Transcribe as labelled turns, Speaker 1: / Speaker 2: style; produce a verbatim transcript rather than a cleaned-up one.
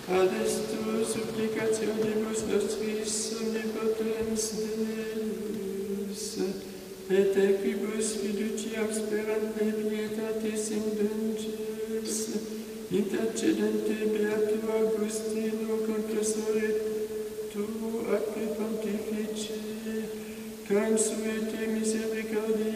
Speaker 1: Adestus supplicationibus nostris omnipotens Deus, et equibus fiduciam sperante pietatis indulges, intercedente beato Augustino confessore tuo ac pontifice, caem suete misericordiae